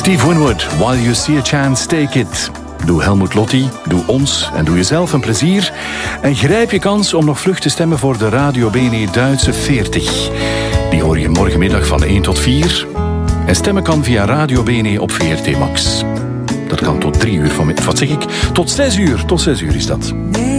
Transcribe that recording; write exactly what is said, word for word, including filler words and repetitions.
Steve Winwood, While You See a Chance, Take It. Doe Helmut Lotti, doe ons en doe jezelf een plezier. En grijp je kans om nog vlug te stemmen voor de Radio B N E Duitse veertig. Die hoor je morgenmiddag van één tot vier. En stemmen kan via Radio B N E op V R T Max. Dat kan tot drie uur van... Wat zeg ik? Tot zes uur. Tot zes uur is dat.